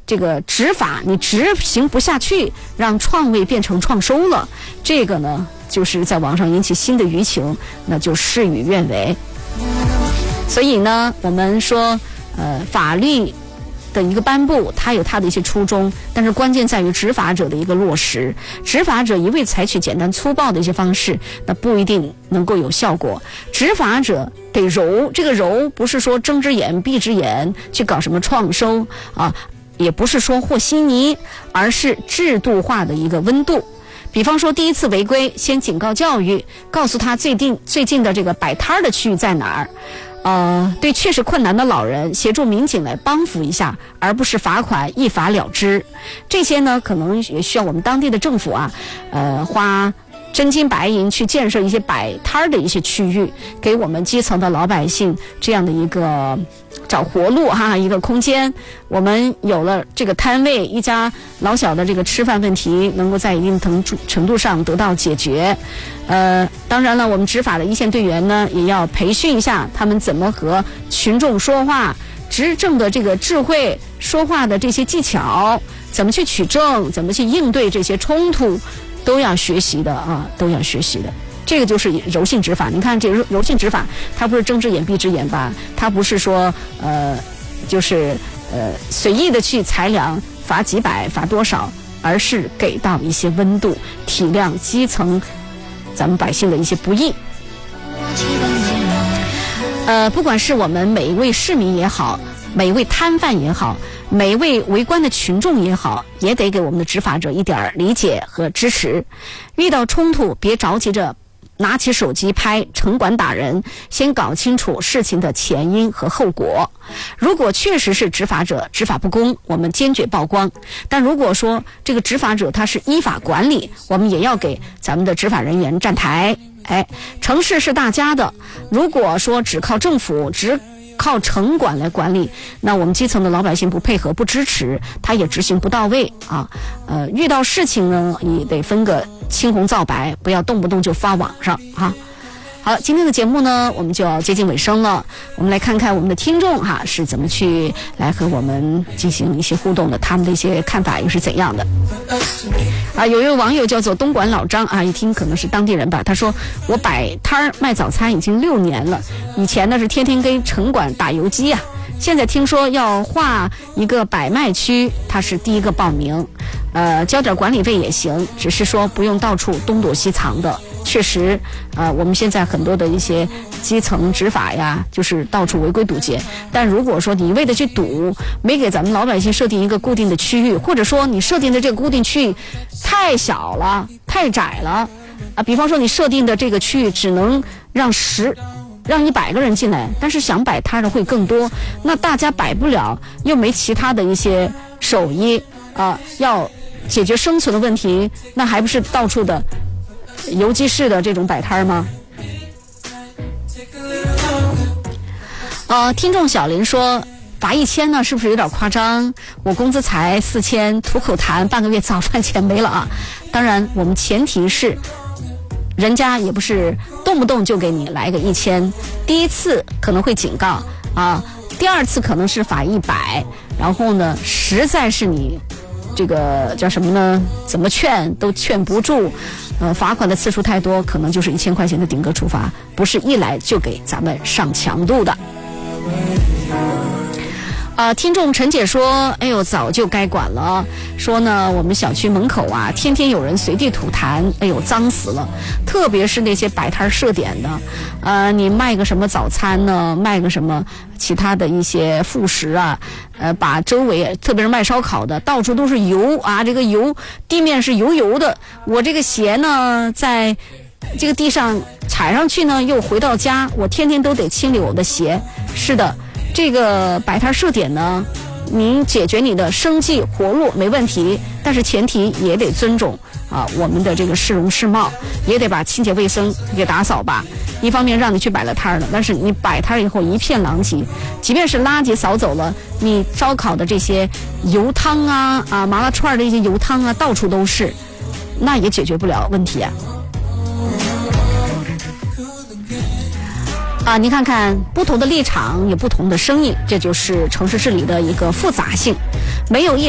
这个执法你执行不下去，让创卫变成创收了，这个呢就是在网上引起新的舆情，那就事与愿违。所以呢，我们说法律的一个颁布，它有它的一些初衷，但是关键在于执法者的一个落实。执法者一味采取简单粗暴的一些方式，那不一定能够有效果。执法者得柔，这个柔不是说睁只眼闭只眼去搞什么创收啊，也不是说和稀泥，而是制度化的一个温度。比方说第一次违规，先警告教育，告诉他最近的这个摆摊的区域在哪儿。对确实困难的老人，协助民警来帮扶一下，而不是罚款一罚了之。这些呢，可能也需要我们当地的政府啊，花真金白银去建设一些摆摊的一些区域，给我们基层的老百姓这样的一个找活路哈，一个空间。我们有了这个摊位，一家老小的这个吃饭问题能够在一定程度上得到解决。当然了，我们执法的一线队员呢，也要培训一下他们怎么和群众说话，执政的这个智慧，说话的这些技巧，怎么去取证，怎么去应对这些冲突，都要学习的啊，都要学习的。这个就是柔性执法。你看这柔性执法，它不是睁只眼闭只眼吧？它不是说就是随意的去裁量罚几百罚多少，而是给到一些温度，体谅基层咱们百姓的一些不易。不管是我们每一位市民也好，每一位摊贩也好，每一位围观的群众也好，也得给我们的执法者一点理解和支持。遇到冲突别着急着拿起手机拍城管打人，先搞清楚事情的前因和后果。如果确实是执法者执法不公，我们坚决曝光。但如果说这个执法者他是依法管理，我们也要给咱们的执法人员站台。城市是大家的，如果说只靠政府只靠城管来管理，那我们基层的老百姓不配合不支持，他也执行不到位啊。遇到事情呢，也得分个青红皂白，不要动不动就发网上啊。好，今天的节目呢，我们就要接近尾声了。我们来看看我们的听众哈是怎么去来和我们进行一些互动的，他们的一些看法又是怎样的。有一位网友叫做东莞老张啊，一听可能是当地人吧。他说我摆摊卖早餐已经6年了，以前呢是天天跟城管打游击啊，现在听说要划一个摆卖区，他是第一个报名。交点管理费也行，只是说不用到处东躲西藏的。确实我们现在很多的一些基层执法呀，就是到处违规堵截。但如果说你一味的去堵，没给咱们老百姓设定一个固定的区域，或者说你设定的这个固定区域太小了太窄了比方说你设定的这个区域只能让100个人进来，但是想摆摊的会更多，那大家摆不了，又没其他的一些手艺要解决生存的问题，那还不是到处的游击式的这种摆摊吗？听众小林说罚1000呢是不是有点夸张？我工资才4000，吐口痰，半个月早饭钱没了啊。当然我们前提是人家也不是动不动就给你来个1000，第一次可能会警告第二次可能是罚100，然后呢实在是你这个叫什么呢，怎么劝都劝不住，罚款的次数太多，可能就是1000块钱的顶格处罚，不是一来就给咱们上强度的。听众陈姐说，哎呦，早就该管了。说呢，我们小区门口天天有人随地吐痰，哎呦，脏死了。特别是那些摆摊设点的，你卖个什么早餐呢，卖个什么其他的一些副食把周围，特别是卖烧烤的，到处都是油这个油地面是油油的。我这个鞋呢，在这个地上踩上去呢，又回到家，我天天都得清理我的鞋。是的。这个摆摊设点呢，您解决你的生计活路没问题，但是前提也得尊重我们的这个市容市貌，也得把清洁卫生给打扫吧。一方面让你去摆了摊了，但是你摆摊以后一片狼藉，即便是垃圾扫走了，你烧烤的这些油汤麻辣串的一些油汤到处都是，那也解决不了问题你看看不同的立场有不同的声音，这就是城市治理的一个复杂性，没有一